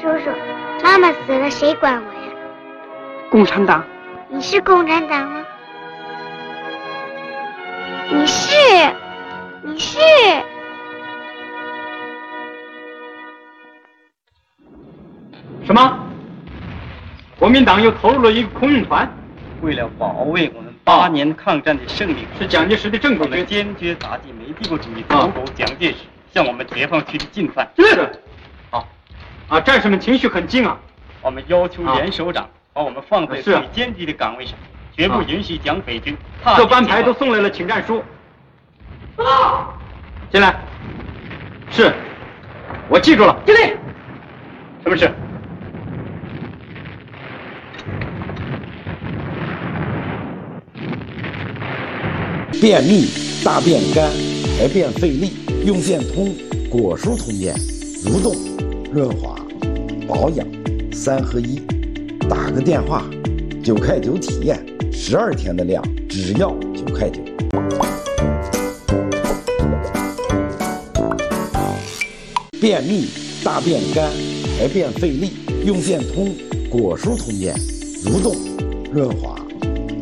叔叔，妈妈死了，谁管我呀？ 共产党。 你是共产党吗？你是。 什么？国民党又投入了一个空运团， 为了保卫我们8年抗战的胜利， 是蒋介石的正规决定， 坚决打击美帝国主义走狗蒋介石向我们解放区的进犯。 是。好，战士们情绪很激昂。 我们要求袁首长把我们放在最艰巨的岗位上，绝不允许蒋匪军踏各班排都送来了请战书。进来。是，我记住了。 敬礼。 什么事？ 便秘、大便干、排便费力，用线通果蔬通便，蠕动、润滑、保养3合1。打个电话，9块9体验，12天的量只要9块9。便秘、大便干、排便费力，用线通果蔬通便，蠕动、润滑。